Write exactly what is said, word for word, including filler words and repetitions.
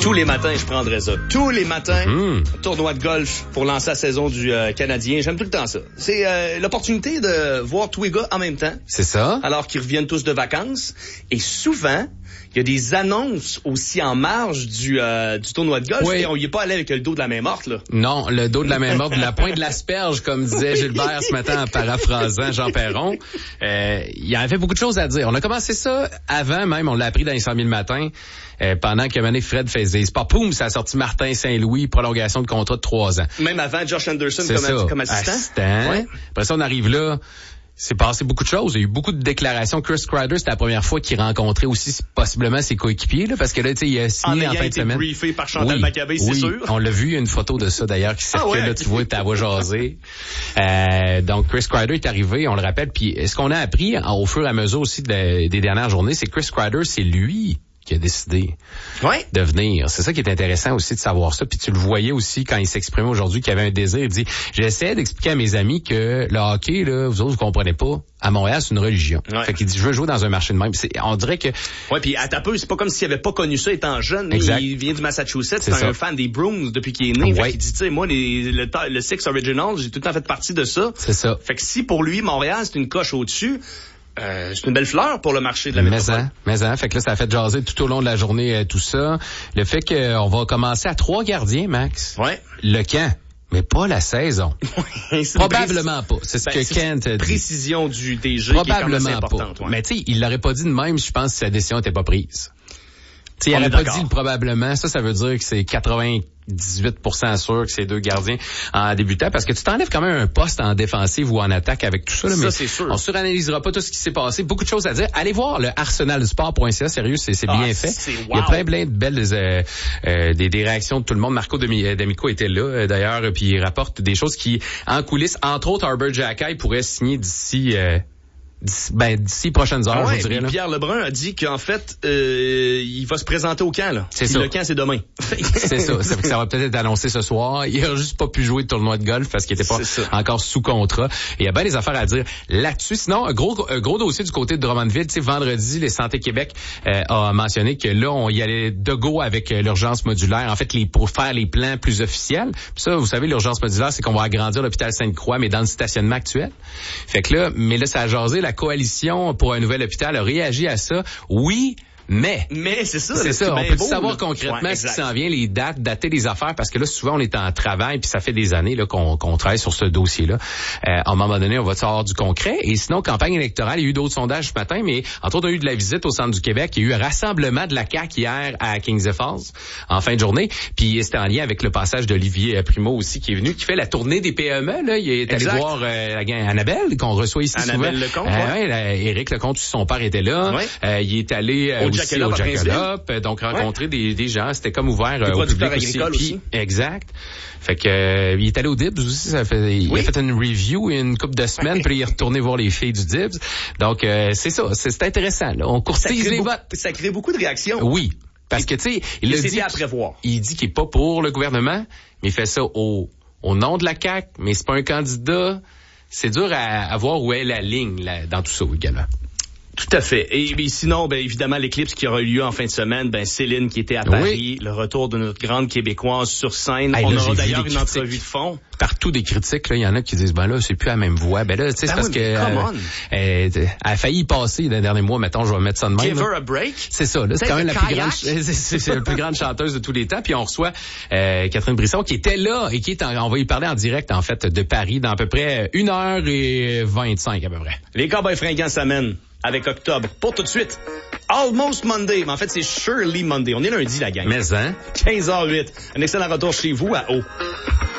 Tous les matins, je prendrais ça. Tous les matins, Mmh. tournoi de golf pour lancer la saison du euh, Canadien. J'aime tout le temps ça. C'est euh, l'opportunité de voir tous les gars en même temps. C'est ça. Alors qu'ils reviennent tous de vacances. Et souvent, il y a des annonces aussi en marge du, euh, du tournoi de golf. Oui. Et on y est pas allé avec le dos de la main morte, là. Non, le dos de la main morte, la pointe de l'asperge, comme disait Gilbert ce matin en paraphrasant Jean Perron. Euh, il y avait beaucoup de choses à dire. On a commencé ça avant même, on l'a appris dans les cent mille matins, euh, pendant que Mané Fred faisait sport. Poum, ça a sorti Martin Saint-Louis, prolongation de contrat de trois ans. Même avant Josh Anderson C'est comme, ça. comme assistant. Assistant. Ouais. Après ça, on arrive là. C'est passé beaucoup de choses. Il y a eu beaucoup de déclarations. Chris Kreider, c'était la première fois qu'il rencontrait aussi possiblement ses coéquipiers, là, parce que là, tu sais, il a signé en, En ayant fin de été semaine. briefé par Chantal oui, Maccabé, c'est oui. sûr. On l'a vu, il y a une photo de ça d'ailleurs qui circule. Ah ouais? Là, tu vois, ta voix jaser. Euh, donc, Chris Kreider est arrivé, on le rappelle. Puis, ce qu'on a appris au fur et à mesure aussi de, des dernières journées, c'est que Chris Kreider, c'est lui qui a décidé Ouais. de venir. C'est ça qui est intéressant aussi de savoir ça. Puis tu le voyais aussi quand il s'exprimait aujourd'hui qu'il avait un désir. Il dit, j'essaie d'expliquer à mes amis que le hockey, là, vous autres, vous comprenez pas. À Montréal, c'est une religion. Ouais. Fait qu'il dit, je veux jouer dans un marché de même. C'est, on dirait que... Ouais, puis à ta peu, c'est pas comme s'il avait pas connu ça étant jeune. Exact. Il vient du Massachusetts, C'est c'est un ça. fan des Bruins depuis qu'il est né. Ouais. Fait qu'il dit, tu sais, moi, les, le, le Six Originals, j'ai tout le temps fait partie de ça. C'est ça. Fait que si pour lui, Montréal, c'est une coche au-dessus, euh, c'est une belle fleur pour le marché de la Mais métropole. hein, mais hein, fait que là, ça a fait jaser tout au long de la journée, euh, tout ça. Le fait qu'on va commencer à trois gardiens, Max. Ouais. Le camp, mais pas la saison. C'est une Probablement pas. C'est ce Ben, que c'est Kent a une dit. précision du D G qui est quand même assez Probablement importante. pas. Ouais. Mais tu sais, il l'aurait pas dit de même, je pense, si sa décision n'était pas prise. Tu sais, il On aurait est pas d'accord. dit le probablement. Ça, ça veut dire que c'est quatre-vingt-dix-huit pour cent sûr que c'est deux gardiens en débutant, parce que tu t'enlèves quand même un poste en défensive ou en attaque avec tout ça. Là, Ça, mais c'est sûr. on suranalysera pas tout ce qui s'est passé. Beaucoup de choses à dire. Allez voir le arsenal sport point c a. Sérieux, c'est, c'est Ah, bien fait. c'est Il y a wow. plein, plein de belles euh, euh, des, des réactions de tout le monde. Marco Demi- D'Amico était là, euh, d'ailleurs, puis il rapporte des choses qui, en coulisses, entre autres, Arbor Xhekaj pourrait signer d'ici... Euh, D'ici, ben, d'ici prochaines heures, Ah ouais, je dirais. puis Là. Pierre Lebrun a dit qu'en fait, euh, il va se présenter au camp, là. C'est Puis ça. le camp, c'est demain. C'est ça. Ça, fait que ça va peut-être être annoncé ce soir. Il a juste pas pu jouer de tournoi de golf parce qu'il était pas C'est ça. encore sous contrat. Et il y a bien des affaires à dire là-dessus. Sinon, un gros, un gros dossier du côté de Drummondville. Tu sais, vendredi, les Santé Québec euh, a mentionné que là, on y allait de go avec euh, l'urgence modulaire. En fait, les, pour faire les plans plus officiels. Puis ça, vous savez, l'urgence modulaire, c'est qu'on va agrandir l'hôpital Sainte-Croix, mais dans le stationnement actuel. Fait que là, mais là, ça a jasé. La coalition pour un nouvel hôpital a réagi à ça. Oui, mais... Mais c'est ça. C'est là, ça. On bien peut beau, savoir là. concrètement Ouais, ce qui exact. s'en vient, les dates, dater les affaires, parce que là, souvent, on est en travail, puis ça fait des années là qu'on, qu'on travaille sur ce dossier-là. Euh, à un moment donné, on va avoir du concret. Et sinon, campagne électorale, il y a eu d'autres sondages ce matin, mais entre autres, on a eu de la visite au Centre du Québec. Il y a eu un rassemblement de la C A Q hier à Kings Falls, en fin de journée. Puis c'était en lien avec le passage d'Olivier Primo aussi, qui est venu, qui fait la tournée des P M E. Là. Il est Exact. allé voir euh, la gang Annabelle, qu'on reçoit ici Annabelle souvent. Lecomte, Euh, ouais. ouais, là, Éric Lecomte, son père était là. Ouais. Euh, il est allé euh, Au aussi Jackalope au à Princeville. Jackalope, euh, donc rencontrer des, des gens. C'était comme ouvert euh, au producteurs public agricoles aussi. aussi. Puis, exact. Fait que euh, il est allé au Dibs aussi. Ça fait, il Oui. a fait une review et une couple de semaines, puis il est retourné voir les filles du Dibs. Donc euh, c'est ça, c'est, c'est intéressant. Là. On Ça courtise crée, les beaucoup, votes. ça crée beaucoup de réactions. Oui, parce que tu sais, il Mais a c'était dit, à prévoir. il dit qu'il est pas pour le gouvernement, mais il fait ça au au nom de la C A Q, mais c'est pas un candidat. C'est dur à, à voir où est la ligne là, dans tout ça également. Tout à fait. Et, et sinon, ben évidemment, l'éclipse qui aura eu lieu en fin de semaine, ben Céline qui était à Paris, le retour de notre grande Québécoise sur scène. Hey, On là, j'ai aura vu d'ailleurs des une critiques. entrevue de fond. Partout des critiques, là, il y en a qui disent ben là, c'est plus la même voix. Ben là, tu sais, c'est Ben parce oui, que mais come euh, on. elle, elle a failli y passer les derniers mois, mettons, je vais mettre ça de même. Give là. her a break. C'est ça, là, c'est Take quand même a la plus kayak. grande, c'est, c'est, c'est la plus grande chanteuse de tous les temps. Puis on reçoit euh, Catherine Brisson qui était là et qui est, en, on va y parler en direct en fait de Paris dans à peu près une heure vingt-cinq à peu près. Les Cowboys fringants s'amènent avec Octobre. Pour tout de suite, Almost Monday. Mais en fait, c'est Surely Monday. On est lundi, la gang. Mais hein. quinze heures huit. Un excellent retour chez vous à O.